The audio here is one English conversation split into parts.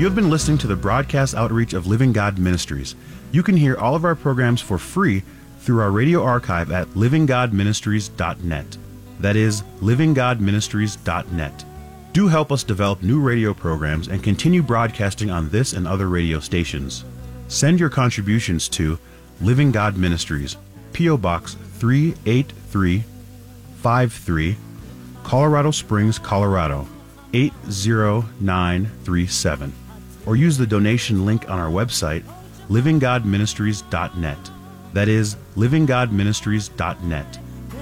You have been listening to the broadcast outreach of Living God Ministries. You can hear all of our programs for free through our radio archive at livinggodministries.net. That is, livinggodministries.net. Do help us develop new radio programs and continue broadcasting on this and other radio stations. Send your contributions to Living God Ministries, P.O. Box 38353, Colorado Springs, Colorado 80937, or use the donation link on our website, livinggodministries.net. That is, livinggodministries.net.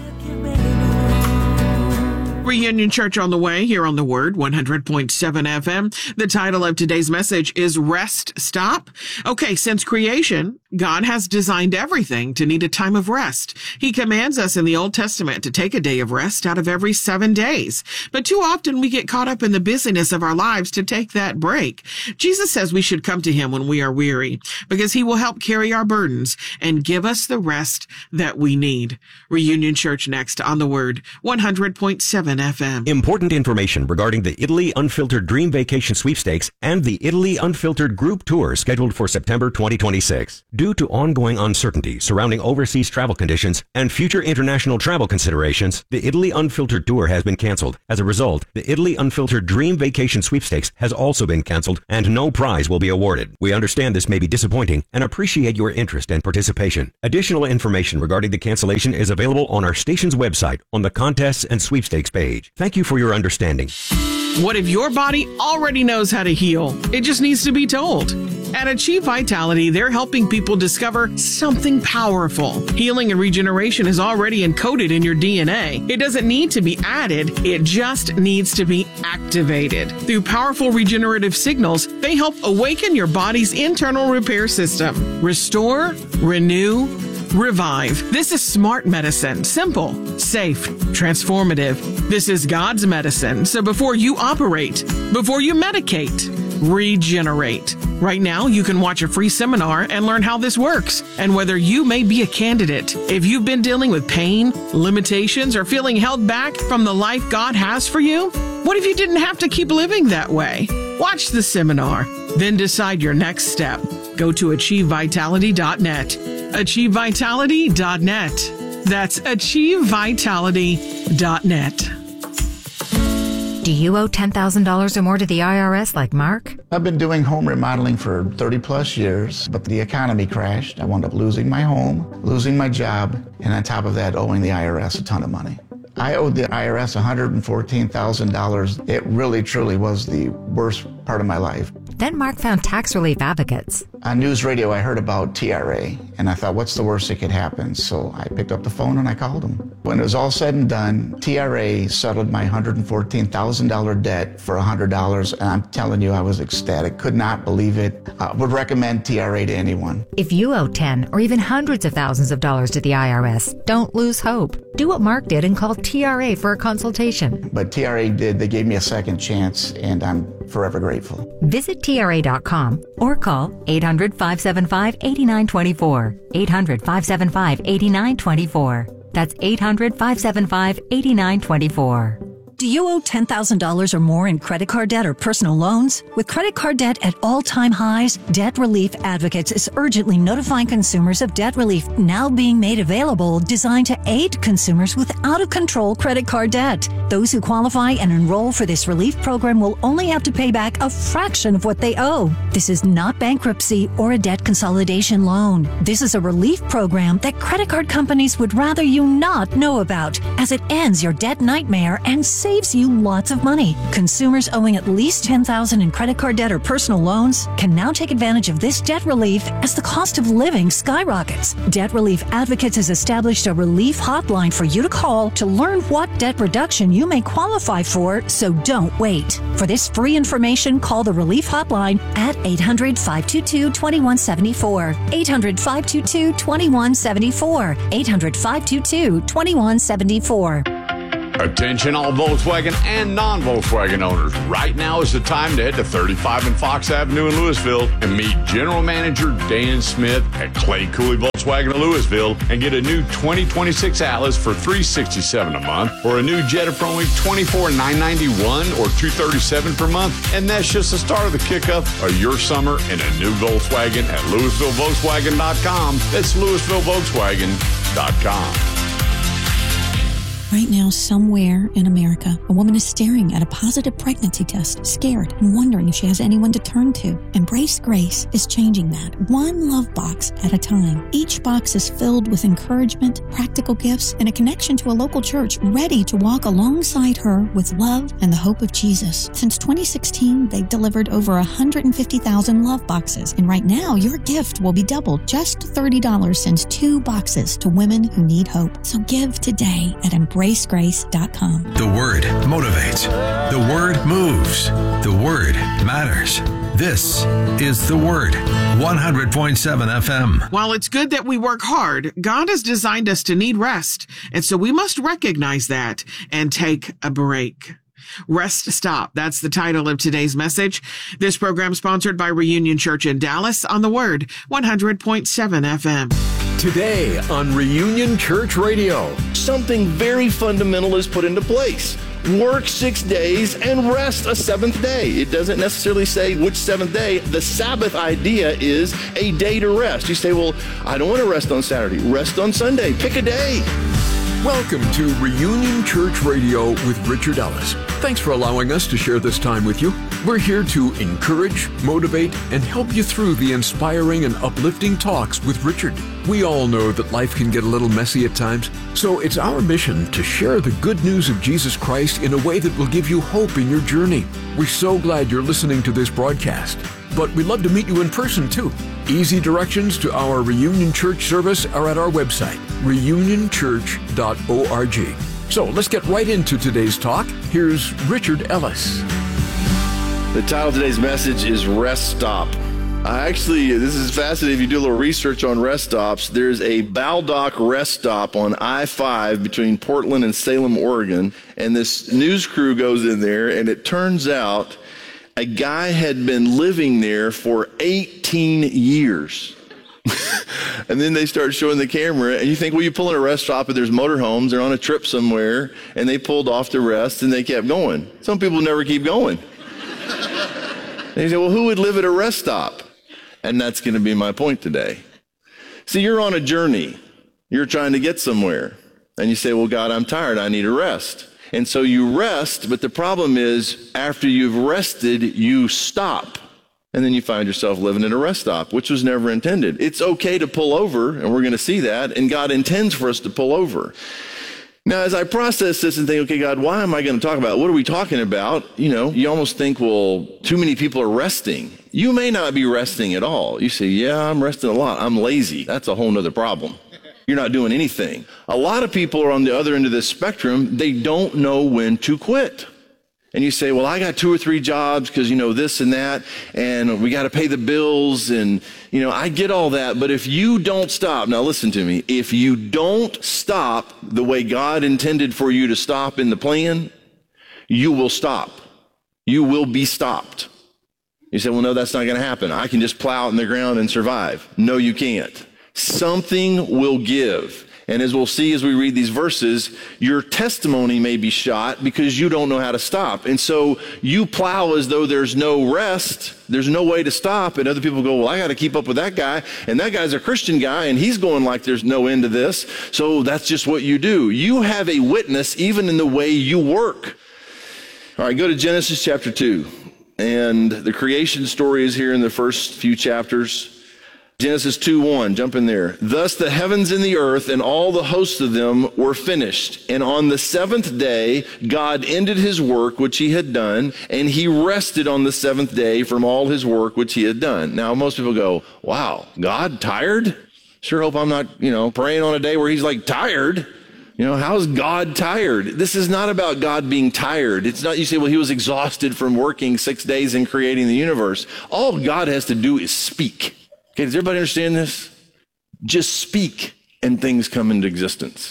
Reunion Church on the way here on the Word, 100.7 FM. The title of today's message is Rest Stop. Okay, since creation, God has designed everything to need a time of rest. He commands us in the Old Testament to take a day of rest out of every 7 days. But too often we get caught up in the busyness of our lives to take that break. Jesus says we should come to him when we are weary because he will help carry our burdens and give us the rest that we need. Reunion Church next on the Word, 100.7 FM. Important information regarding the Italy Unfiltered Dream Vacation Sweepstakes and the Italy Unfiltered Group Tour scheduled for September 2026. Due to ongoing uncertainty surrounding overseas travel conditions and future international travel considerations, the Italy Unfiltered Tour has been canceled. As a result, the Italy Unfiltered Dream Vacation Sweepstakes has also been canceled and no prize will be awarded. We understand this may be disappointing and appreciate your interest and participation. Additional information regarding the cancellation is available on our station's website on the Contests and Sweepstakes page. Thank you for your understanding. What if your body already knows how to heal? It just needs to be told. At Achieve Vitality, they're helping people discover something powerful. Healing and regeneration is already encoded in your DNA. It doesn't need to be added. It just needs to be activated. Through powerful regenerative signals, they help awaken your body's internal repair system. Restore, renew, revive. This is smart medicine. Simple, safe, transformative. This is God's medicine. So before you operate, before you medicate, regenerate. Right now, you can watch a free seminar and learn how this works and whether you may be a candidate. If you've been dealing with pain, limitations, or feeling held back from the life God has for you, what if you didn't have to keep living that way? Watch the seminar, then decide your next step. Go to achievevitality.net. achievevitality.net. That's achievevitality.net. Do you owe $10,000 or more to the IRS like Mark? I've been doing home remodeling for 30 plus years, but the economy crashed. I wound up losing my home, losing my job, and on top of that, owing the IRS a ton of money. I owed the IRS $114,000. It really, truly was the worst part of my life. Then Mark found Tax Relief Advocates. On news radio, I heard about TRA, and I thought, what's the worst that could happen? So I picked up the phone and I called them. When it was all said and done, TRA settled my $114,000 debt for $100, and I'm telling you, I was ecstatic. Could not believe it. I would recommend TRA to anyone. If you owe 10 or even hundreds of thousands of dollars to the IRS, don't lose hope. Do what Mark did and call TRA for a consultation. But TRA did. They gave me a second chance, and I'm forever grateful. Visit TRA.com or call 800-575-8924. 800-575-8924. That's 800-575-8924. Do you owe $10,000 or more in credit card debt or personal loans? With credit card debt at all-time highs, Debt Relief Advocates is urgently notifying consumers of debt relief now being made available, designed to aid consumers with out-of-control credit card debt. Those who qualify and enroll for this relief program will only have to pay back a fraction of what they owe. This is not bankruptcy or a debt consolidation loan. This is a relief program that credit card companies would rather you not know about, as it ends your debt nightmare and saves you lots of money. Consumers owing at least $10,000 in credit card debt or personal loans can now take advantage of this debt relief as the cost of living skyrockets. Debt Relief Advocates has established a relief hotline for you to call to learn what debt reduction you may qualify for, so don't wait. For this free information, call the relief hotline at 800-522-2174. 800-522-2174. 800-522-2174. Attention all Volkswagen and non-Volkswagen owners. Right now is the time to head to 35 and Fox Avenue in Louisville and meet General Manager Dan Smith at Clay Cooley Volkswagen of Louisville and get a new 2026 Atlas for $367 a month or a new Jetta for only $24,991 or $237 per month. And that's just the start of the kickoff of your summer in a new Volkswagen at LouisvilleVolkswagen.com. That's LouisvilleVolkswagen.com. Right now, somewhere in America, a woman is staring at a positive pregnancy test, scared and wondering if she has anyone to turn to. Embrace Grace is changing that, one love box at a time. Each box is filled with encouragement, practical gifts, and a connection to a local church ready to walk alongside her with love and the hope of Jesus. Since 2016, they've delivered over 150,000 love boxes. And right now, your gift will be doubled. Just $30 sends 2 boxes to women who need hope. So give today at EmbraceGrace.com. The Word motivates. The Word moves. The Word matters. This is The Word, 100.7 FM. While it's good that we work hard, God has designed us to need rest, and so we must recognize that and take a break. Rest Stop. That's the title of today's message. This program sponsored by Reunion Church in Dallas on The Word, 100.7 FM. Today on Reunion Church Radio, something very fundamental is put into place. Work 6 days and rest a 7th day. It doesn't necessarily say which 7th day. The Sabbath idea is a day to rest. You say, well, I don't want to rest on Saturday. Rest on Sunday. Pick a day. Welcome to Reunion Church Radio with Richard Ellis. Thanks for allowing us to share this time with you. We're here to encourage, motivate, and help you through the inspiring and uplifting talks with Richard. We all know that life can get a little messy at times, so it's our mission to share the good news of Jesus Christ in a way that will give you hope in your journey. We're so glad you're listening to this broadcast, but we'd love to meet you in person too. Easy directions to our Reunion Church service are at our website, reunionchurch.org. So let's get right into today's talk. Here's Richard Ellis. The title of today's message is Rest Stop. This is fascinating. If you do a little research on rest stops, there's a Baldock rest stop on I-5 between Portland and Salem, Oregon. And this news crew goes in there, and it turns out a guy had been living there for 18 years. And then they start showing the camera, and you think, well, you pull in a rest stop, and there's motorhomes, they're on a trip somewhere, and they pulled off to rest, and they kept going. Some people never keep going. And you say, well, who would live at a rest stop? And that's going to be my point today. See, you're on a journey. You're trying to get somewhere. And you say, well, God, I'm tired. I need a rest. And so you rest, but the problem is after you've rested, you stop. And then you find yourself living at a rest stop, which was never intended. It's okay to pull over, and we're going to see that, and God intends for us to pull over. Now, as I process this and think, okay, God, why am I going to talk about it? What are we talking about? You almost think, well, too many people are resting. You may not be resting at all. You say, yeah, I'm resting a lot. I'm lazy. That's a whole nother problem. You're not doing anything. A lot of people are on the other end of this spectrum. They don't know when to quit. And you say, well, I got 2 or 3 jobs because, this and that, and we got to pay the bills, and, I get all that. But if you don't stop, now listen to me, if you don't stop the way God intended for you to stop in the plan, you will stop. You will be stopped. You say, well, no, that's not going to happen. I can just plow it in the ground and survive. No, you can't. Something will give. And as we'll see as we read these verses, your testimony may be shot because you don't know how to stop. And so you plow as though there's no rest, there's no way to stop, and other people go, well, I got to keep up with that guy, and that guy's a Christian guy, and he's going like there's no end to this, so that's just what you do. You have a witness even in the way you work. All right, go to Genesis chapter 2, and the creation story is here in the first few chapters. Genesis 2:1, jump in there. Thus the heavens and the earth and all the hosts of them were finished. And on the 7th day, God ended his work which he had done, and he rested on the 7th day from all his work which he had done. Now, most people go, wow, God tired? Sure hope I'm not, praying on a day where he's like tired. How's God tired? This is not about God being tired. It's not, you say, well, he was exhausted from working 6 days in creating the universe. All God has to do is speak. Okay, does everybody understand this? Just speak and things come into existence.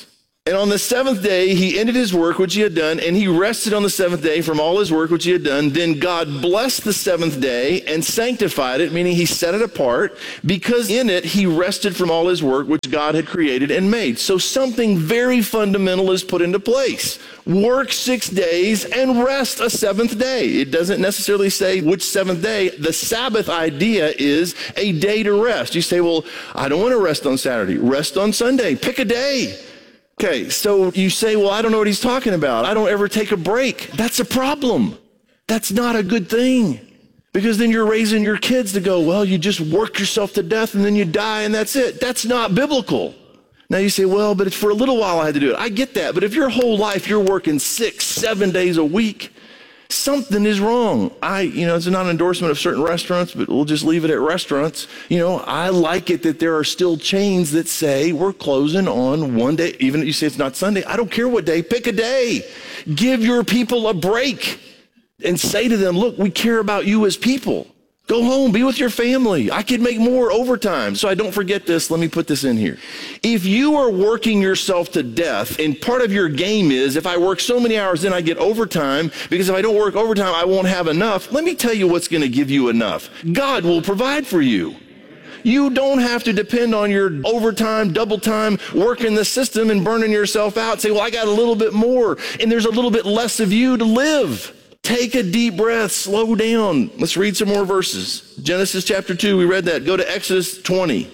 And on the seventh day, he ended his work, which he had done, and he rested on the seventh day from all his work, which he had done. Then God blessed the seventh day and sanctified it, meaning he set it apart, because in it he rested from all his work, which God had created and made. So something very fundamental is put into place. Work 6 days and rest a seventh day. It doesn't necessarily say which seventh day. The Sabbath idea is a day to rest. You say, well, I don't want to rest on Saturday. Rest on Sunday. Pick a day. Okay, so you say, well, I don't know what he's talking about. I don't ever take a break. That's a problem. That's not a good thing. Because then you're raising your kids to go, well, you just work yourself to death and then you die and that's it. That's not biblical. Now you say, well, but it's for a little while I had to do it. I get that. But if your whole life you're working 6, 7 days a week, something is wrong. It's not an endorsement of certain restaurants, but we'll just leave it at restaurants. I like it that there are still chains that say we're closing on one day. Even if you say it's not Sunday, I don't care what day, pick a day. Give your people a break and say to them, look, we care about you as people. Go home, be with your family. I could make more overtime. So I don't forget this. Let me put this in here. If you are working yourself to death, and part of your game is, if I work so many hours, then I get overtime, because if I don't work overtime, I won't have enough. Let me tell you what's going to give you enough. God will provide for you. You don't have to depend on your overtime, double time, working the system and burning yourself out. Say, well, I got a little bit more, and there's a little bit less of you to live. Take a deep breath, slow down. Let's read some more verses. Genesis chapter 2, we read that. Go to Exodus 20.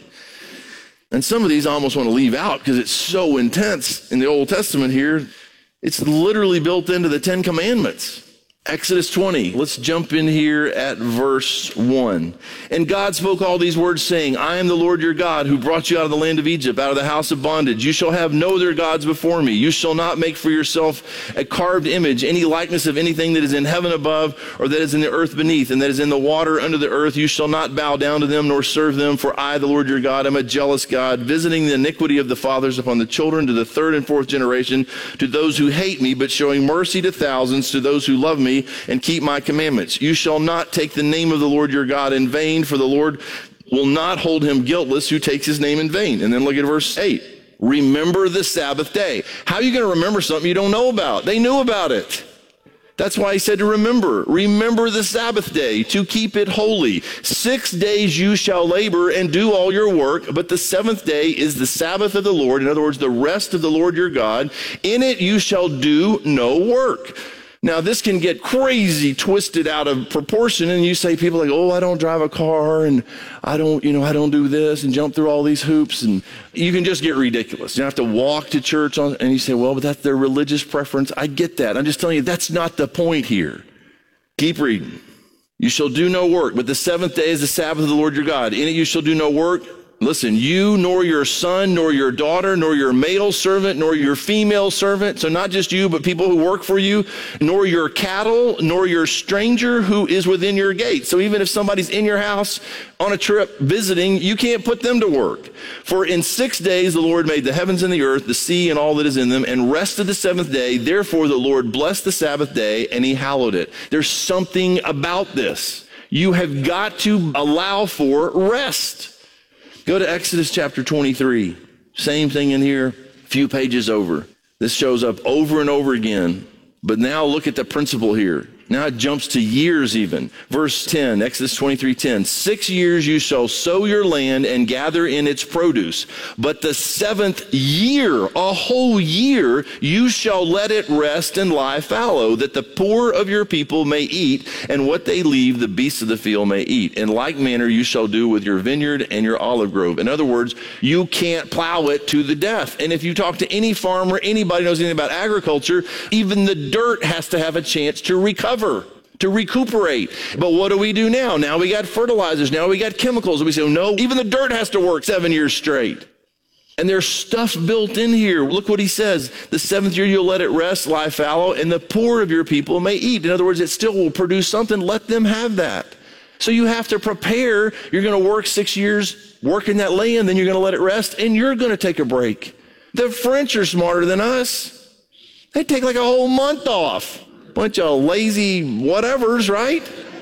And some of these I almost want to leave out because it's so intense in the Old Testament here. It's literally built into the 10 Commandments. Exodus 20, let's jump in here at verse 1. And God spoke all these words, saying, I am the Lord your God, who brought you out of the land of Egypt, out of the house of bondage. You shall have no other gods before me. You shall not make for yourself a carved image, any likeness of anything that is in heaven above, or that is in the earth beneath, and that is in the water under the earth. You shall not bow down to them, nor serve them, for I, the Lord your God, am a jealous God, visiting the iniquity of the fathers upon the children to the third and fourth generation, to those who hate me, but showing mercy to thousands, to those who love me and keep my commandments. You shall not take the name of the Lord your God in vain, for the Lord will not hold him guiltless who takes his name in vain. And then look at verse 8. Remember the Sabbath day. How are you going to remember something you don't know about? They knew about it. That's why he said to remember. Remember the Sabbath day, to keep it holy. 6 days you shall labor and do all your work, but the seventh day is the Sabbath of the Lord. In other words, the rest of the Lord your God. In it you shall do no work. Now, this can get crazy twisted out of proportion, and you say people like, oh, I don't drive a car, and I don't do this, and jump through all these hoops, and you can just get ridiculous. You have to walk to church, and you say, well, but that's their religious preference. I get that. I'm just telling you, that's not the point here. Keep reading. You shall do no work, but the seventh day is the Sabbath of the Lord your God. In it you shall do no work. Listen, you, nor your son, nor your daughter, nor your male servant, nor your female servant, so not just you, but people who work for you, nor your cattle, nor your stranger who is within your gate. So even if somebody's in your house on a trip visiting, you can't put them to work. For in 6 days the Lord made the heavens and the earth, the sea and all that is in them, and rested the seventh day. Therefore the Lord blessed the Sabbath day, and he hallowed it. There's something about this. You have got to allow for rest. Go to Exodus chapter 23. Same thing in here, a few pages over. This shows up over and over again. But now look at the principle here. Now it jumps to years even. Verse 10, Exodus 23:10. 6 years you shall sow your land and gather in its produce. But the seventh year, a whole year, you shall let it rest and lie fallow, that the poor of your people may eat, and what they leave the beasts of the field may eat. In like manner you shall do with your vineyard and your olive grove. In other words, you can't plow it to the death. And if you talk to any farmer, anybody knows anything about agriculture, even the dirt has to have a chance to recover, to recuperate. But what do we do now? Now we got fertilizers. Now we got chemicals. And we say, no, even the dirt has to work 7 years straight. And there's stuff built in here. Look what he says. The seventh year you'll let it rest, lie fallow, and the poor of your people may eat. In other words, it still will produce something. Let them have that. So you have to prepare. You're going to work 6 years, working that land, then you're going to let it rest, and you're going to take a break. The French are smarter than us. They take like a whole month off. Bunch of lazy whatevers, right?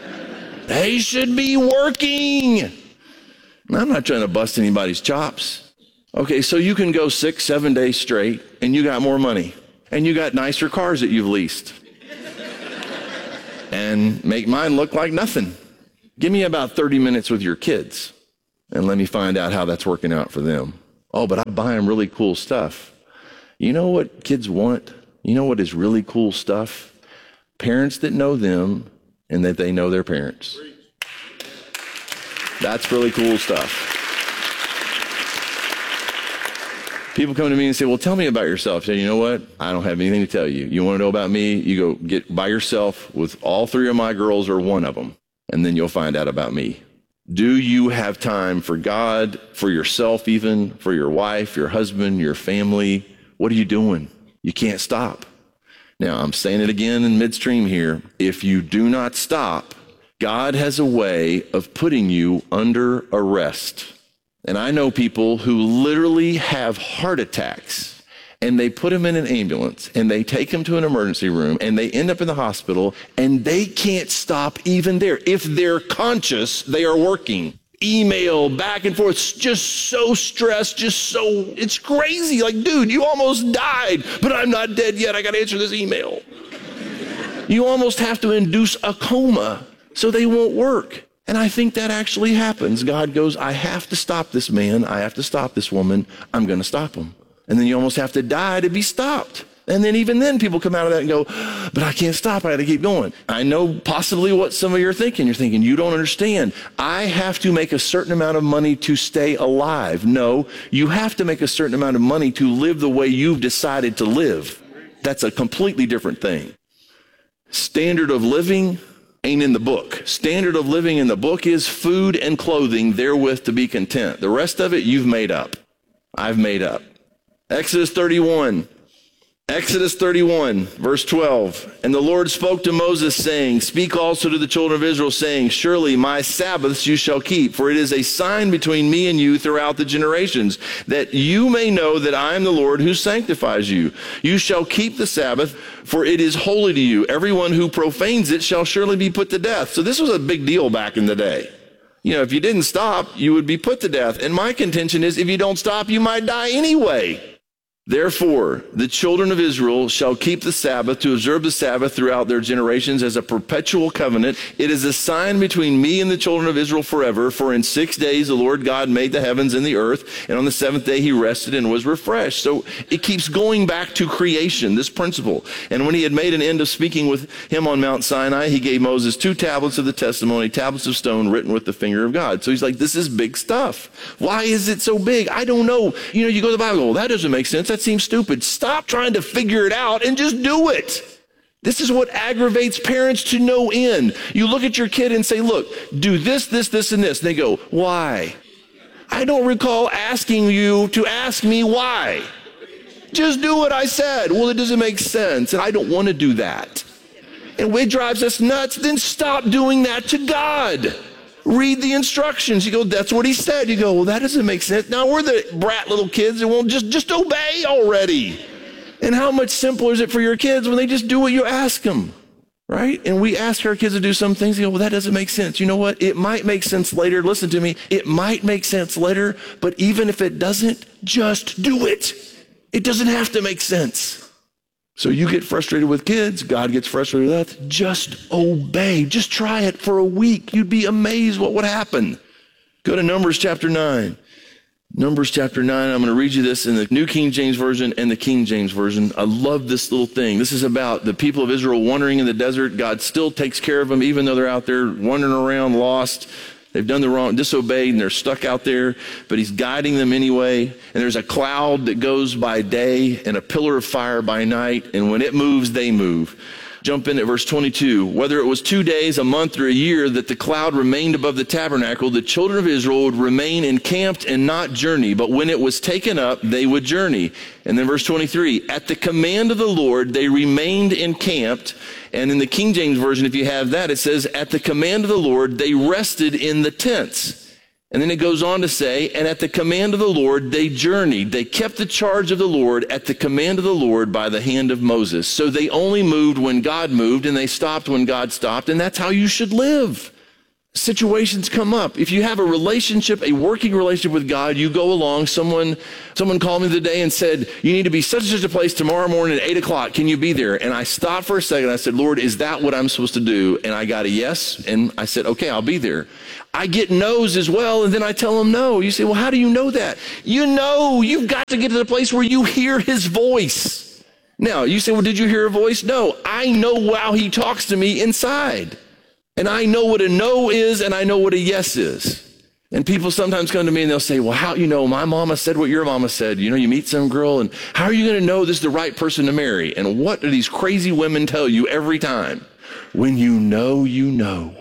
They should be working. I'm not trying to bust anybody's chops. Okay, so you can go 6-7 days straight and you got more money and you got nicer cars that you've leased and make mine look like nothing. Give me about 30 minutes with your kids and let me find out how that's working out for them. Oh, but I buy them really cool stuff. You know what kids want? You know what is really cool stuff? Parents that know them and that they know their parents. That's really cool stuff. People come to me and say, well, tell me about yourself. I say, you know what? I don't have anything to tell you. You want to know about me? You go get by yourself with all 3 of my girls or one of them, and then you'll find out about me. Do you have time for God, for yourself even, for your wife, your husband, your family? What are you doing? You can't stop. Now, I'm saying it again in midstream here. If you do not stop, God has a way of putting you under arrest. And I know people who literally have heart attacks and they put them in an ambulance and they take them to an emergency room and they end up in the hospital and they can't stop even there. If they're conscious, they are working. Email back and forth, just so stressed, it's crazy. Like, dude, you almost died, but I'm not dead yet. I got to answer this email. You almost have to induce a coma so they won't work. And I think that actually happens. God goes, I have to stop this man. I have to stop this woman. I'm going to stop him. And then you almost have to die to be stopped. And then even then people come out of that and go, but I can't stop. I got to keep going. I know possibly what some of you are thinking. You're thinking, you don't understand. I have to make a certain amount of money to stay alive. No, you have to make a certain amount of money to live the way you've decided to live. That's a completely different thing. Standard of living ain't in the book. Standard of living in the book is food and clothing, therewith to be content. The rest of it, you've made up. I've made up. Exodus 31, verse 12. And the Lord spoke to Moses, saying, speak also to the children of Israel, saying, surely my Sabbaths you shall keep, for it is a sign between me and you throughout the generations, that you may know that I am the Lord who sanctifies you. You shall keep the Sabbath, for it is holy to you. Everyone who profanes it shall surely be put to death. So this was a big deal back in the day. You know, if you didn't stop, you would be put to death. And my contention is, if you don't stop, you might die anyway. Therefore, the children of Israel shall keep the Sabbath, to observe the Sabbath throughout their generations as a perpetual covenant. It is a sign between me and the children of Israel forever. For in 6 days the Lord God made the heavens and the earth, and on the 7th day he rested and was refreshed. So it keeps going back to creation, this principle. And when he had made an end of speaking with him on Mount Sinai, he gave Moses 2 tablets of the testimony, tablets of stone written with the finger of God. So he's like, this is big stuff. Why is it so big? I don't know. You know, you go to the Bible, well, that doesn't make sense. That seems stupid. Stop trying to figure it out and just do it. This is what aggravates parents to no end. You look at your kid and say, look, do this, this, this, and this. And they go, why? I don't recall asking you to ask me why. Just do what I said. Well, it doesn't make sense, and I don't want to do that. And when it drives us nuts, then stop doing that to God. Read the instructions. You go, that's what he said. You go, well, that doesn't make sense. Now we're the brat little kids that won't just obey already. And how much simpler is it for your kids when they just do what you ask them, right? And we ask our kids to do some things. They go, well, that doesn't make sense. You know what? It might make sense later. Listen to me. It might make sense later, but even if it doesn't, just do it. It doesn't have to make sense. So you get frustrated with kids, God gets frustrated with us. Just obey. Just try it for a week. You'd be amazed what would happen. Go to Numbers chapter 9. Numbers chapter 9. I'm going to read you this in the New King James Version and the King James Version. I love this little thing. This is about the people of Israel wandering in the desert. God still takes care of them, even though they're out there wandering around lost. They've done the wrong, disobeyed, and they're stuck out there, but he's guiding them anyway. And there's a cloud that goes by day and a pillar of fire by night. And when it moves, they move. Jump in at verse 22. Whether it was 2 days, a month, or a year that the cloud remained above the tabernacle, the children of Israel would remain encamped and not journey. But when it was taken up, they would journey. And then verse 23, at the command of the Lord, they remained encamped. And in the King James Version, if you have that, it says, at the command of the Lord, they rested in the tents. And then it goes on to say, and at the command of the Lord, they journeyed. They kept the charge of the Lord at the command of the Lord by the hand of Moses. So they only moved when God moved, and they stopped when God stopped. And that's how you should live. situations come up. If you have a relationship, a working relationship with God, you go along. Someone called me the other day and said, you need to be such and such a place tomorrow morning at 8 o'clock. Can you be there? And I stopped for a second. I said, Lord, is that what I'm supposed to do? And I got a yes. And I said, okay, I'll be there. I get no's as well. And then I tell them no. You say, well, how do you know that? You know, you've got to get to the place where you hear his voice. Now, you say, well, did you hear a voice? No, I know how he talks to me inside. And I know what a no is, and I know what a yes is. And people sometimes come to me and they'll say, well, how, my mama said what your mama said. You meet some girl, and how are you going to know this is the right person to marry? And what do these crazy women tell you every time? When you know, you know.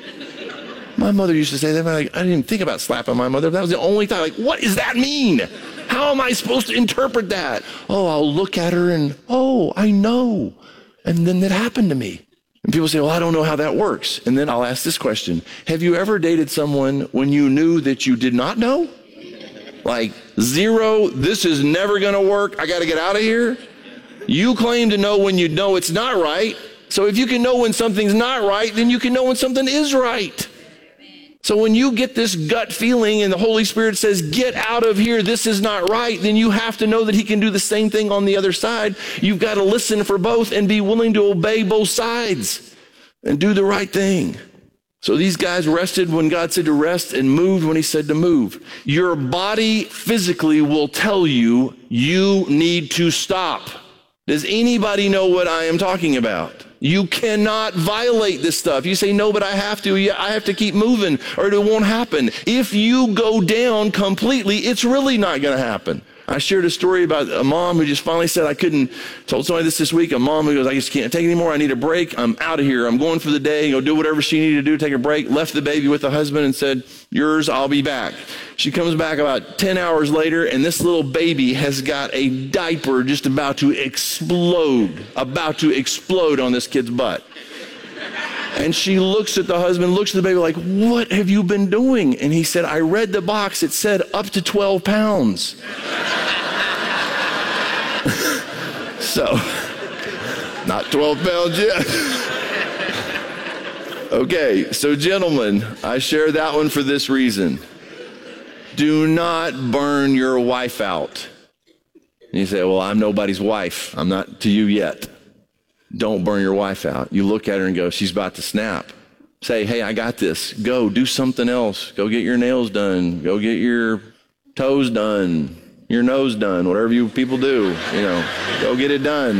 My mother used to say that. I didn't even think about slapping my mother. That was the only time. What does that mean? How am I supposed to interpret that? Oh, I'll look at her and, I know. And then that happened to me. And people say, well, I don't know how that works. And then I'll ask this question. Have you ever dated someone when you knew that you did not know? Like, 0, this is never going to work. I got to get out of here. You claim to know when you know it's not right. So if you can know when something's not right, then you can know when something is right. So when you get this gut feeling and the Holy Spirit says, get out of here, this is not right, then you have to know that he can do the same thing on the other side. You've got to listen for both and be willing to obey both sides and do the right thing. So these guys rested when God said to rest and moved when he said to move. Your body physically will tell you, you need to stop. Does anybody know what I am talking about? You cannot violate this stuff. You say, no, but I have to. Yeah, I have to keep moving or it won't happen. If you go down completely, it's really not going to happen. I shared a story about a mom who just finally said, told somebody this week, a mom who goes, I just can't take it anymore. I need a break. I'm out of here. I'm going for the day. Do whatever she needed to do, take a break, left the baby with the husband and said, yours, I'll be back. She comes back about 10 hours later, and this little baby has got a diaper just about to explode on this kid's butt. And she looks at the husband, looks at the baby like, what have you been doing? And he said, I read the box. It said up to 12 pounds. So, not 12 pounds yet. Okay, so gentlemen, I share that one for this reason. Do not burn your wife out. And you say, well, I'm nobody's wife. I'm not to you yet. Don't burn your wife out. You look at her and go, she's about to snap. Say, hey, I got this. Go do something else. Go get your nails done. Go get your toes done. Your nose done. Whatever you people do, go get it done.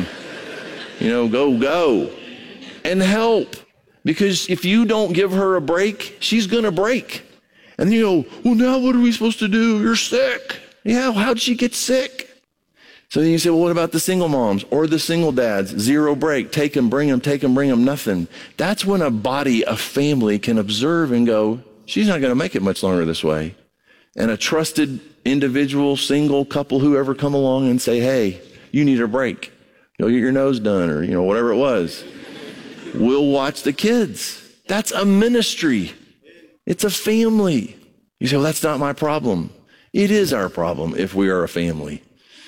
Go. And help. Because if you don't give her a break, she's going to break. And then you go, well, now what are we supposed to do? You're sick. Yeah, well, how'd she get sick? So then you say, well, what about the single moms or the single dads? 0 break. Take them, bring them, nothing. That's when a family can observe and go, she's not going to make it much longer this way. And a trusted individual, single couple, whoever come along and say, hey, you need a break. Go get your nose done or, whatever it was. We'll watch the kids. That's a ministry. It's a family. You say, well, that's not my problem. It is our problem if we are a family.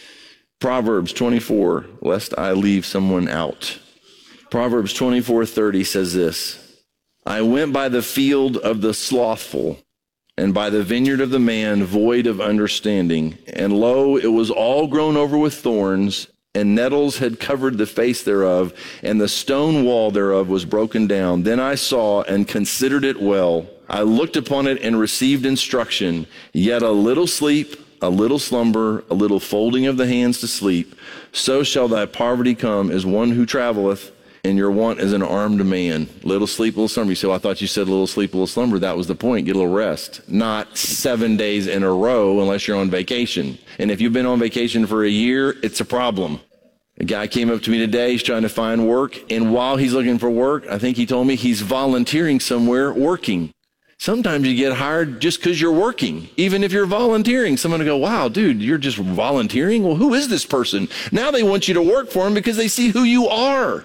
Proverbs 24, lest I leave someone out. Proverbs 24:30 says this, I went by the field of the slothful and by the vineyard of the man void of understanding. And lo, it was all grown over with thorns, and nettles had covered the face thereof, and the stone wall thereof was broken down. Then I saw and considered it well. I looked upon it and received instruction. Yet a little sleep, a little slumber, a little folding of the hands to sleep. So shall thy poverty come as one who traveleth, and your want as an armed man. Little sleep, little slumber. You say, well, I thought you said little sleep, little slumber. That was the point. Get a little rest. Not 7 days in a row unless you're on vacation. And if you've been on vacation for a year, it's a problem. A guy came up to me today. He's trying to find work. And while he's looking for work, I think he told me he's volunteering somewhere working. Sometimes you get hired just because you're working. Even if you're volunteering, someone will go, wow, dude, you're just volunteering? Well, who is this person? Now they want you to work for them because they see who you are.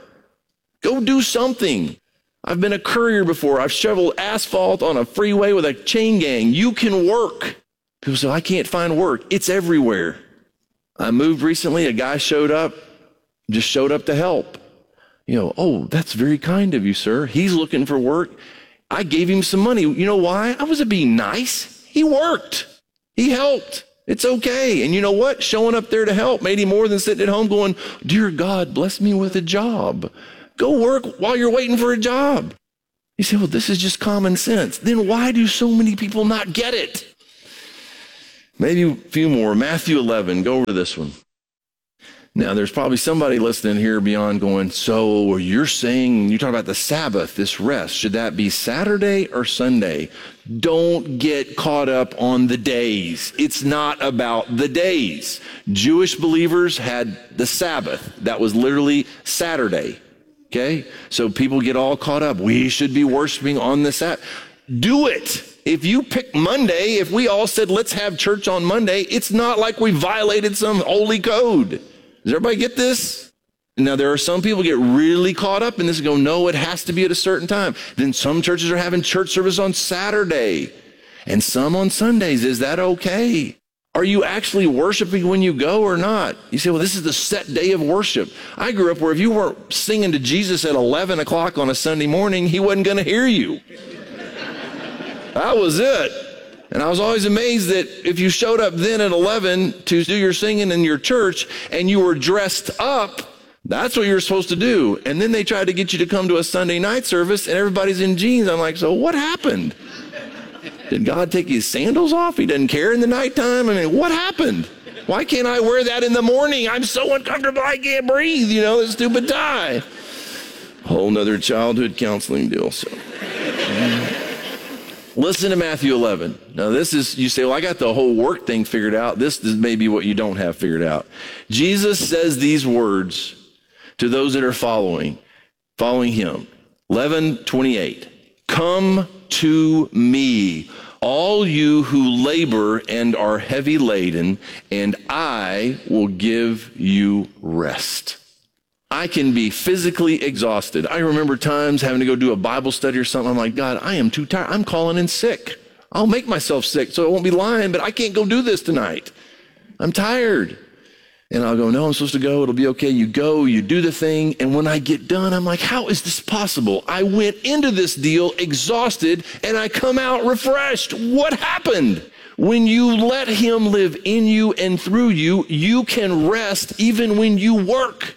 Go do something. I've been a courier before. I've shoveled asphalt on a freeway with a chain gang. You can work. People say, I can't find work. It's everywhere. I moved recently. A guy showed up to help. Oh, that's very kind of you, sir. He's looking for work. I gave him some money. You know why? I wasn't being nice. He worked. He helped. It's okay. And you know what? Showing up there to help made him more than sitting at home going, dear God, bless me with a job. Go work while you're waiting for a job. You say, well, this is just common sense. Then why do so many people not get it? Maybe a few more. Matthew 11. Go over to this one. Now, there's probably somebody listening here beyond going, so you're saying, you're talking about the Sabbath, this rest. Should that be Saturday or Sunday? Don't get caught up on the days. It's not about the days. Jewish believers had the Sabbath. That was literally Saturday. Okay? So people get all caught up. We should be worshiping on the Sabbath. Do it. If you pick Monday, if we all said, let's have church on Monday, it's not like we violated some holy code. Does everybody get this? Now, there are some people get really caught up in this and go, no, it has to be at a certain time. Then some churches are having church service on Saturday and some on Sundays. Is that okay? Are you actually worshiping when you go or not? You say, well, this is the set day of worship. I grew up where if you weren't singing to Jesus at 11 o'clock on a Sunday morning, he wasn't going to hear you. That was it. And I was always amazed that if you showed up then at 11 to do your singing in your church and you were dressed up, that's what you were supposed to do. And then they tried to get you to come to a Sunday night service and everybody's in jeans. I'm like, so what happened? Did God take his sandals off? He doesn't care in the nighttime? I mean, what happened? Why can't I wear that in the morning? I'm so uncomfortable I can't breathe, that stupid tie. Whole nother childhood counseling deal. So. Listen to Matthew 11. Now this is, you say, well, I got the whole work thing figured out. This is maybe what you don't have figured out. Jesus says these words to those that are following him. 11:28. Come to me, all you who labor and are heavy laden, and I will give you rest. I can be physically exhausted. I remember times having to go do a Bible study or something. I'm like, God, I am too tired. I'm calling in sick. I'll make myself sick so I won't be lying, but I can't go do this tonight. I'm tired. And I'll go, no, I'm supposed to go. It'll be okay. You go, you do the thing. And when I get done, I'm like, how is this possible? I went into this deal exhausted and I come out refreshed. What happened? When you let him live in you and through you, you can rest even when you work.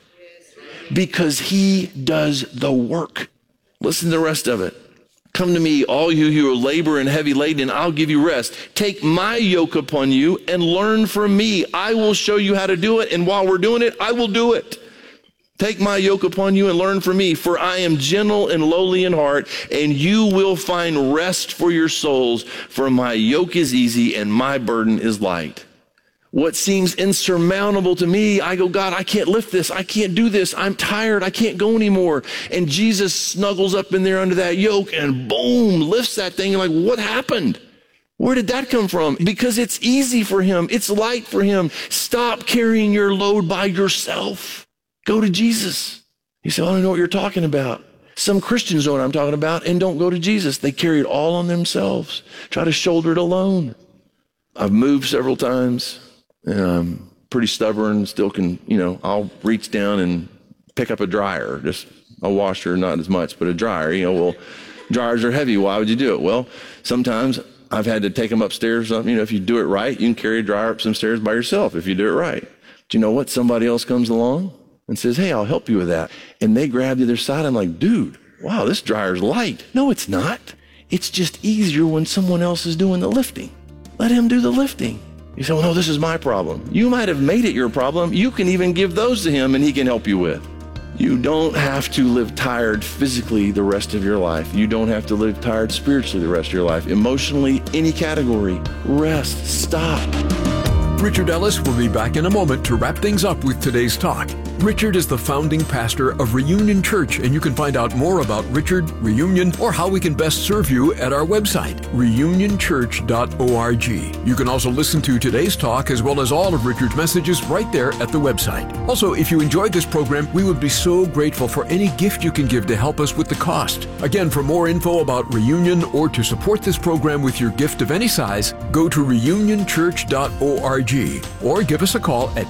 Because he does the work. Listen to the rest of it. Come to me, all you who are labor and heavy laden, I'll give you rest. Take my yoke upon you and learn from me. I will show you how to do it, and while we're doing it, I will do it. Take my yoke upon you and learn from me, for I am gentle and lowly in heart, and you will find rest for your souls, for my yoke is easy and my burden is light. What seems insurmountable to me, I go, God, I can't lift this. I can't do this. I'm tired. I can't go anymore. And Jesus snuggles up in there under that yoke and boom, lifts that thing. You're like, what happened? Where did that come from? Because it's easy for him. It's light for him. Stop carrying your load by yourself. Go to Jesus. You say, I don't know what you're talking about. Some Christians know what I'm talking about and don't go to Jesus. They carry it all on themselves. Try to shoulder it alone. I've moved several times. And I'm pretty stubborn, still can, I'll reach down and pick up a dryer, just a washer, not as much, but a dryer. Well, dryers are heavy. Why would you do it? Well, sometimes I've had to take them upstairs. If you do it right, you can carry a dryer up some stairs by yourself if you do it right. But you know what? Somebody else comes along and says, hey, I'll help you with that. And they grab the other side. I'm like, dude, wow, this dryer's light. No, it's not. It's just easier when someone else is doing the lifting. Let him do the lifting. You say, well, no, this is my problem. You might have made it your problem. You can even give those to him and he can help you with. You don't have to live tired physically the rest of your life. You don't have to live tired spiritually the rest of your life. Emotionally, any category. Rest. Stop. Richard Ellis will be back in a moment to wrap things up with today's talk. Richard is the founding pastor of Reunion Church, and you can find out more about Richard, Reunion, or how we can best serve you at our website, reunionchurch.org. You can also listen to today's talk as well as all of Richard's messages right there at the website. Also, if you enjoyed this program, we would be so grateful for any gift you can give to help us with the cost. Again, for more info about Reunion or to support this program with your gift of any size, go to reunionchurch.org or give us a call at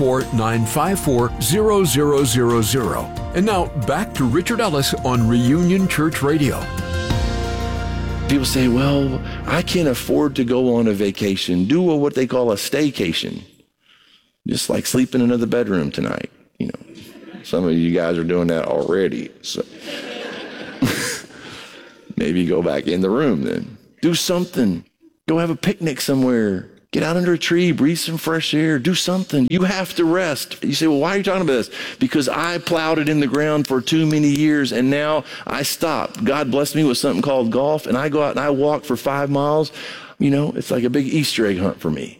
214-954-0000. And now, back to Richard Ellis on Reunion Church Radio. People say, well, I can't afford to go on a vacation. Do what they call a staycation. Just like sleep in another bedroom tonight. You know, some of you guys are doing that already. So maybe go back in the room then. Do something. Go have a picnic somewhere. Get out under a tree, breathe some fresh air, do something. You have to rest. You say, well, why are you talking about this? Because I plowed it in the ground for too many years, and now I stopped. God blessed me with something called golf, and I go out and I walk for 5 miles. You know, it's like a big Easter egg hunt for me.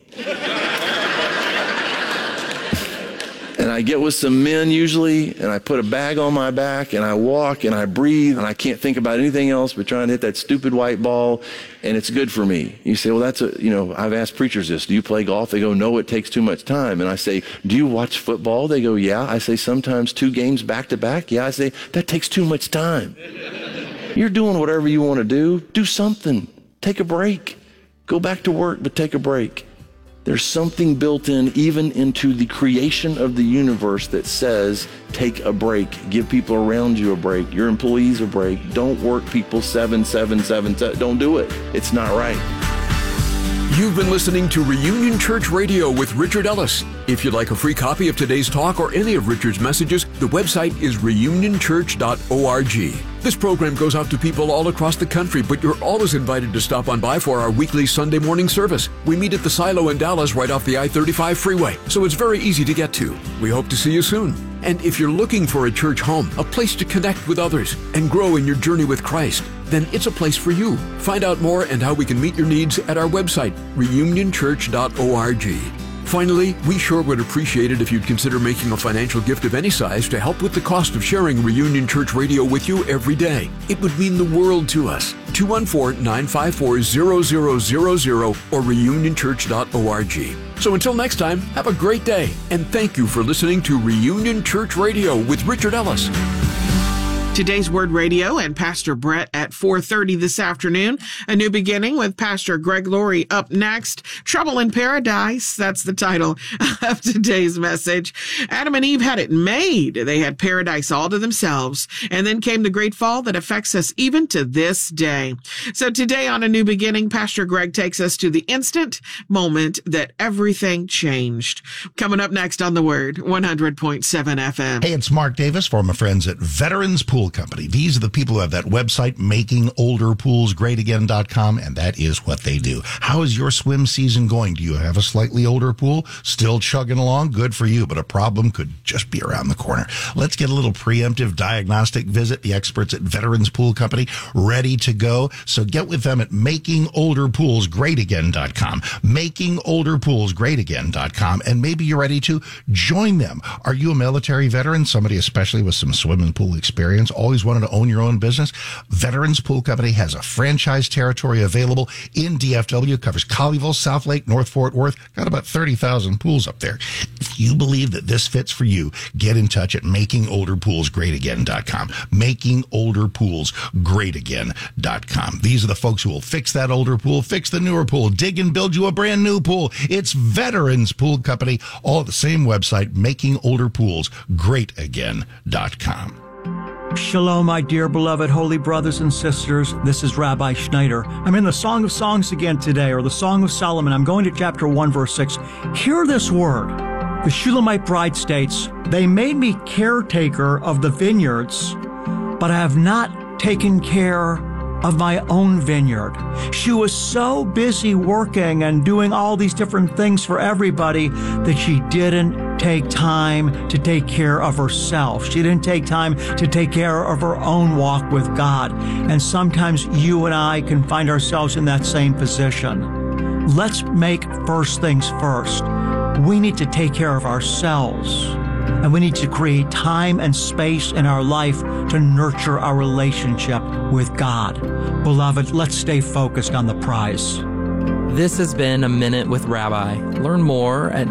And I get with some men usually, and I put a bag on my back, and I walk, and I breathe, and I can't think about anything else but trying to hit that stupid white ball, and it's good for me. You say, well, I've asked preachers this. Do you play golf? They go, no, it takes too much time. And I say, do you watch football? They go, yeah. I say, sometimes 2 games back to back. Yeah, I say, that takes too much time. You're doing whatever you want to do. Do something. Take a break. Go back to work, but take a break. There's something built in even into the creation of the universe that says, take a break. Give people around you a break. Your employees a break. Don't work people 7. Don't do it. It's not right. You've been listening to Reunion Church Radio with Richard Ellis. If you'd like a free copy of today's talk or any of Richard's messages, the website is reunionchurch.org. This program goes out to people all across the country, but you're always invited to stop on by for our weekly Sunday morning service. We meet at the Silo in Dallas right off the I-35 freeway, so it's very easy to get to. We hope to see you soon. And if you're looking for a church home, a place to connect with others and grow in your journey with Christ, then it's a place for you. Find out more and how we can meet your needs at our website, reunionchurch.org. Finally, we sure would appreciate it if you'd consider making a financial gift of any size to help with the cost of sharing Reunion Church Radio with you every day. It would mean the world to us. 214-954-0000 or reunionchurch.org. So until next time, have a great day, and thank you for listening to Reunion Church Radio with Richard Ellis. Today's Word Radio and Pastor Brett at 4:30 this afternoon. A New Beginning with Pastor Greg Laurie up next. Trouble in Paradise, that's the title of today's message. Adam and Eve had it made. They had paradise all to themselves. And then came the great fall that affects us even to this day. So today on A New Beginning, Pastor Greg takes us to the instant moment that everything changed. Coming up next on The Word, 100.7 FM. Hey, it's Mark Davis for my friends at Veterans Pool Company. These are the people who have that website, makingolderpoolsgreatagain.com, and that is what they do. How is your swim season going? Do you have a slightly older pool? Still chugging along? Good for you, but a problem could just be around the corner. Let's get a little preemptive diagnostic visit. The experts at Veterans Pool Company ready to go. So get with them at makingolderpoolsgreatagain.com, makingolderpoolsgreatagain.com, and maybe you're ready to join them. Are you a military veteran? Somebody especially with some swimming pool experience? Always wanted to own your own business? Veterans Pool Company has a franchise territory available in DFW. Covers Colleyville, South Lake, North Fort Worth. Got about 30,000 pools up there. If you believe that this fits for you, get in touch at makingolderpoolsgreatagain.com. makingolderpoolsgreatagain.com. These are the folks who will fix that older pool, fix the newer pool, dig and build you a brand new pool. It's Veterans Pool Company, all at the same website, makingolderpoolsgreatagain.com. Shalom, my dear beloved holy brothers and sisters. This is Rabbi Schneider. I'm in the Song of Songs again today, or the Song of Solomon. I'm going to chapter 1, verse 6. Hear this word. The Shulamite bride states, "They made me caretaker of the vineyards, but I have not taken care of my own vineyard." She was so busy working and doing all these different things for everybody that she didn't take time to take care of herself. She didn't take time to take care of her own walk with God. And sometimes you and I can find ourselves in that same position. Let's make first things first. We need to take care of ourselves. And we need to create time and space in our life to nurture our relationship with God. Beloved, let's stay focused on the prize. This has been A Minute with Rabbi. Learn more at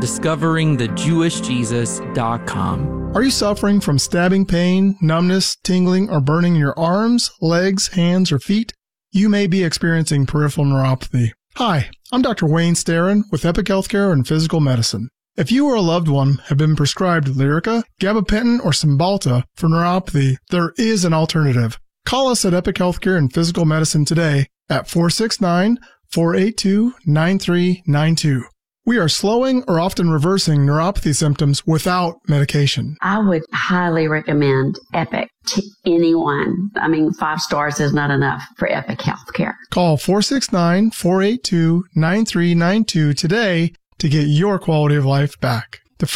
discoveringthejewishjesus.com. Are you suffering from stabbing pain, numbness, tingling, or burning in your arms, legs, hands, or feet? You may be experiencing peripheral neuropathy. Hi, I'm Dr. Wayne Starron with Epic Healthcare and Physical Medicine. If you or a loved one have been prescribed Lyrica, gabapentin, or Cymbalta for neuropathy, there is an alternative. Call us at Epic Healthcare and Physical Medicine today at 469-482-9392. We are slowing or often reversing neuropathy symptoms without medication. I would highly recommend Epic to anyone. 5 stars is not enough for Epic Healthcare. Call 469-482-9392 today to get your quality of life back.